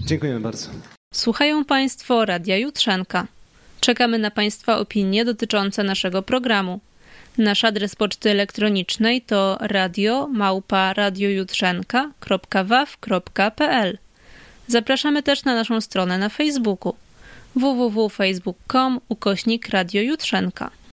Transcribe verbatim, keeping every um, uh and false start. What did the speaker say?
Dziękujemy bardzo. Słuchają Państwo Radia Jutrzenka. Czekamy na Państwa opinie dotyczące naszego programu. Nasz adres poczty elektronicznej to radio małpa radiojutrzenka kropka waw kropka pl. Zapraszamy też na naszą stronę na Facebooku w w w kropka facebook kropka com ukośnik Radio Jutrzenka.